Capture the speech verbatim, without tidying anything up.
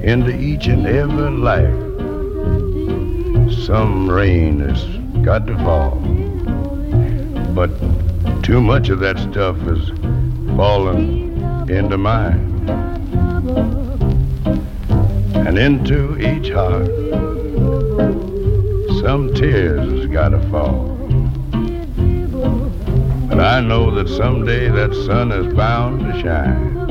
into each and every life. Some rain has got to fall, but too much of that stuff has fallen into mine. And into each heart, some tears has got to fall. But I know that someday that sun is bound to shine.